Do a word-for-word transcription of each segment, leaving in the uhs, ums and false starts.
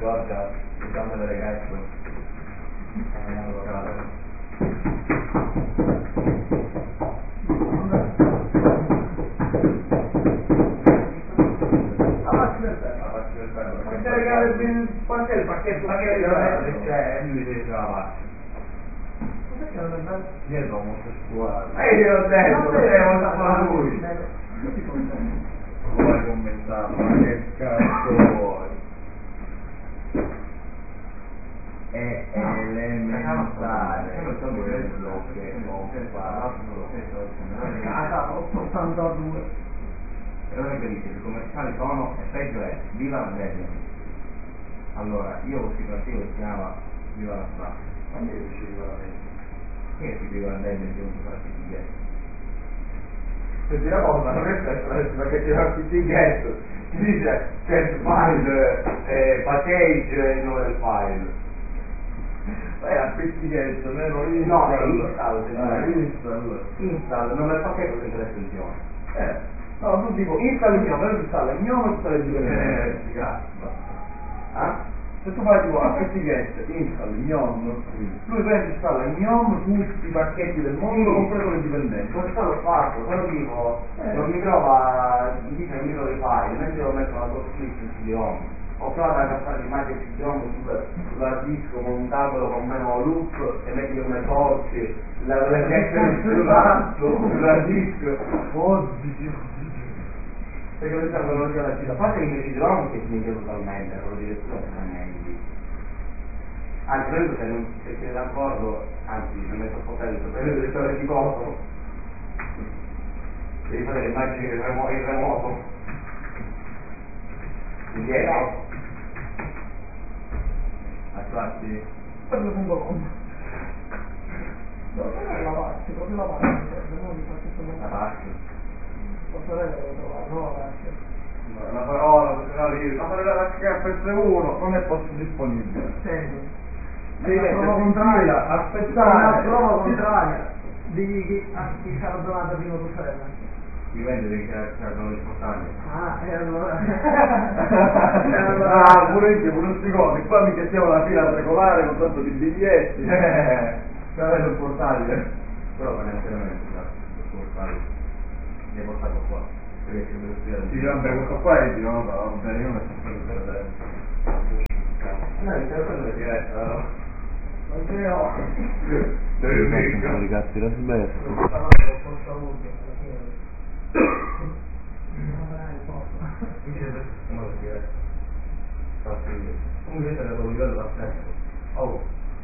Giorgia, diciamo delle ragazze. Eh, non lo caso. Quanto è il pacchetto? Ma che c'è? Lui dice la faccia. Perché non è bello? Io sono omosessuale. Eh, io l'ho detto, non è omosessuale lui. Non Vuoi commentare? Ma che cazzo vuoi? È elementare quello che ho fatto. Casa, ottantadue. E non è bellissimo, i commerciali sono, e peggio è, viva la Debian. Allora, io ho scritto un articolo che si chiamava Viva la strada. Ma che dici viva la Debian? Che è scritto Viva la Debian che uso per articoli? Se ti racconta, non è questo, perché c'è l'articolo get, ti dice get file, eh, package il nome del file. È a pizzichetta, meno install. No, è install, eh, install. Install, non è pacchetto senza l'estensione. Eh, no, tu dico install il gnome, però installa il gnome e tutte le dipendenze. Eh, cazzo. Ah? Se tu fai tipo a etichetta, install il gnome, lui prende e installa il gnome tutti i pacchetti del mondo, compreso le dipendenze. Questo l'ho fatto, però tipo, eh. non mi trova, mi dice che mi trova i file, mentre devo mettere una sottoscritta in C D ROM. Ho provato a passare l'immagine C D ROM sulla disco con un tavolo con meno loop e metti come torci, la richiesta sulla disco. Oddio. Perché lui sta con la città, a parte che mi C D ROM che si mette totalmente, con la direzione non è in anzi, credo se non se siete d'accordo, anzi, mi metto un po' tempo, per il direttore di corso, devi fare le immagini in remoto, in remoto. Indietro. Attuati. Quello punto com. No, non è la parte, proprio la parte, non mi faccio solo La parte. la sorella devo trovare, no la parte. La parola, la lì, la parola da H F S uno non è posto disponibile. Senti. Sì, la prova contraria, aspettare. la prova contraria di chi a chi sarà donata prima tua sorella. Dipende di che erano le portali. Ah, e allora. E allora ah, pure io, pure questi cose, qua mi mettiamo la fila regolare con tanto di biglietti. Eh, però è il portale. Però va neanche veramente il portale. Mi hai portato qua. Perché ci devo spiegare. Sì, vabbè, questo qua è di no, va bene, io metto per per dentro. No, il telefono è diretto, no? Non ce ne ho. Devi mettere un po' di cazzi da sberto. Comunque è andato a livello da sempre. Oh,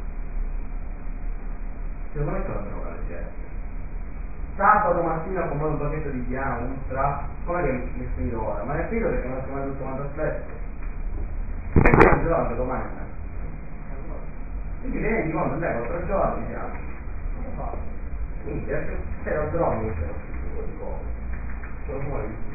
secondo me sono andrò alle dieci. Sabato mattina ho comprato un pacchetto di piano, un stra, come che mi è finito ora? Ma è finito perché non ho chiamato tutto quanto aspetto. E non ce l'ho anche domani. Quindi vieni di conto, dai, quattro giorni siamo. Quindi, se non trovi, non c'è un di cose. Sono fuori di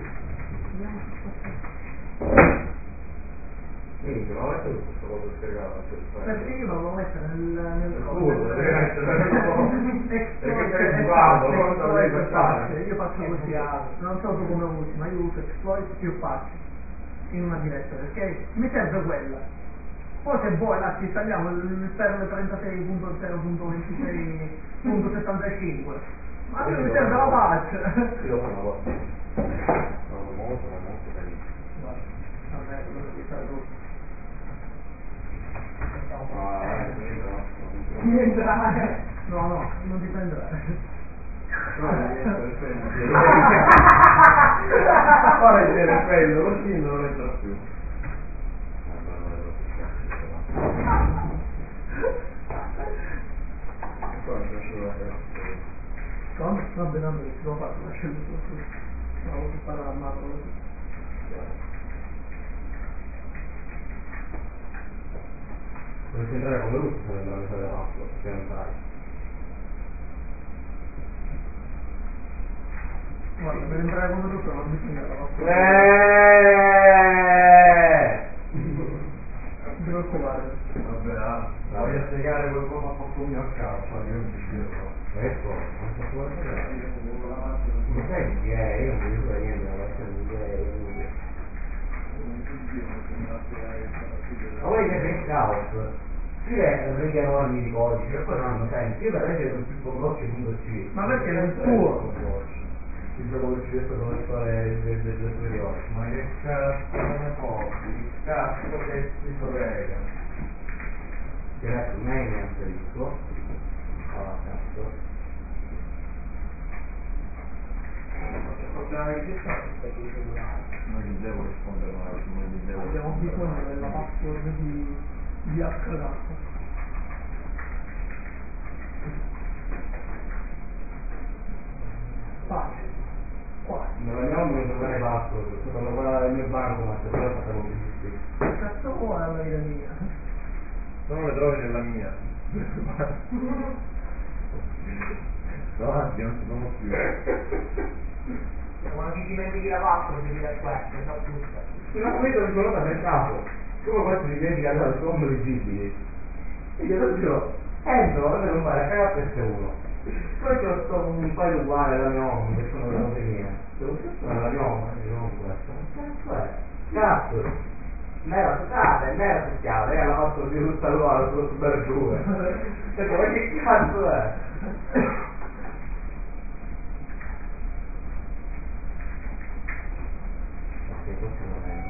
Minchia, ma metto tutto questo coso spiegato. Perché io non lo metto nel nel Scusa, deve mettere perché sei Exploit, privato, non exploit, lo devi passare. io faccio così, non so tu come usi, ma io uso exploit più patch in una direzione, perché mi serve quella. Poi se vuoi là ci installiamo il kernel trentasei punto zero punto ventisei punto settantacinque, ma mi serve la patch. Io lo fanno cosa. Sono molto, molto benissimo. Vabbè, quello che fai tu. Niente, no, no, non dipenderà. Ora viene quello, così non lo metto più. Come? Va bene, vabbè, si può fare una scelta su. Stavo per fare la mappa così. Dovresti entrare come lui per andare a mettere l'acqua, perché non farai. Guarda, per entrare come tutto non bisogna la vostra. Non ti preoccupare. Vabbè, ah, voglio spiegare qualcosa a fatto mio a casa, io non ci credo. Ecco, non so come fare. Ma sai chi è? Io non mi dico niente, ma sai chi è? Ma voi che sei in caos? Scrive righe enormi di codice e poi non hanno senso. Io per leggere un tipo veloce punto C. Ma perché è il tuo? Il gioco che ci detto con le scuole delle superiori. Ma che cazzo ne pochi? Che cazzo che si frega? Diretto main e asterisco. Ah, cazzo. Problema di gestione per i tribunali. Non gli devo rispondere mai, non gli devo Abbiamo rispondere bisogno mai. della password di, di H K. Facile. Qua. Non abbiamo non trovare password, sono quella del mio banco, ma se però è fatta con più. Che cazzo vuoi alla vita mia? Se non le trovi nella mia. Davanti non si sono più. Quando ti dimentichi la password ti dai questo, sa tutto. Sì, ma questo è solo per caso. Come questo si dimentica allora sono visibili. E glielo giuro, entro, voglio non fare cagare per sé uno. Poi c'ho sto un paio uguale alla mia mamma, che sono della mia. Devo dire la mia mamma, non questo. Ma cazzo è? Cazzo! Nera succata, è nera succhiata, e l'ha fatto di tutta l'ora sullo sbergiure. Perché ma che cazzo è? Ok, questo non è.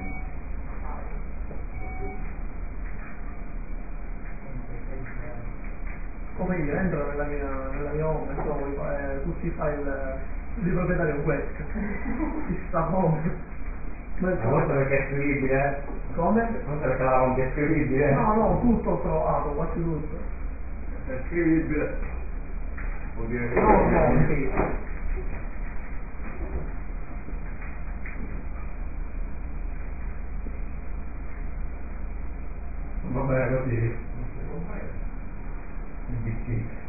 Come dire, entra nella mia, nella mia home e trovo eh, tutti i file di proprietario web. Ci sta home. Ma questo perché è scrivibile? Come? Non perché la fonte è scrivibile? No, no, tutto ho trovato, quasi tutto. È scrivibile. Vuol dire che... No, no, sì. Va bene così. Il B C.